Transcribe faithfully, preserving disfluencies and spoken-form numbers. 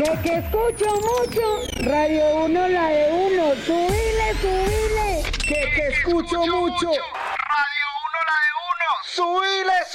Que que escucho mucho, Radio Uno la de uno, subile, subile. Que que escucho mucho, Radio Uno la de uno, subile.